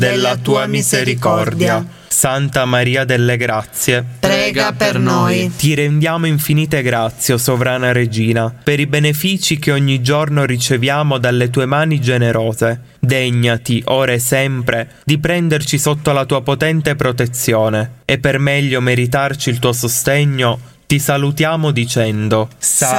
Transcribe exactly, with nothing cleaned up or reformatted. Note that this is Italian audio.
della tua misericordia. Santa Maria delle Grazie, prega per noi. Ti rendiamo infinite grazie, o sovrana Regina, per i benefici che ogni giorno riceviamo dalle tue mani generose. Degnati, ora e sempre, di prenderci sotto la tua potente protezione, e per meglio meritarci il tuo sostegno, ti salutiamo dicendo: